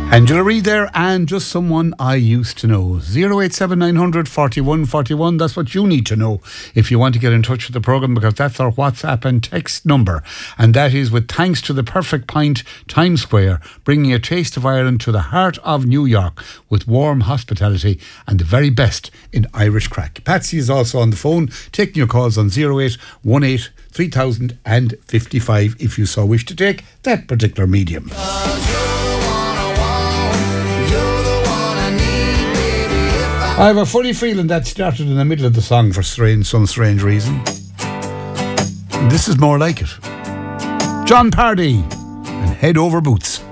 Angela Reid there, and just someone I used to know. 087900 41 41. That's what you need to know if you want to get in touch with the programme, because that's our WhatsApp and text number. And that is with thanks to the Perfect Pint Times Square, bringing a taste of Ireland to the heart of New York with warm hospitality and the very best in Irish crack. Patsy is also on the phone, taking your calls on 0818 3055 if you so wish to take that particular medium. I have a funny feeling that started in the middle of the song for some strange reason. And this is more like it. John Pardy and Head Over Boots.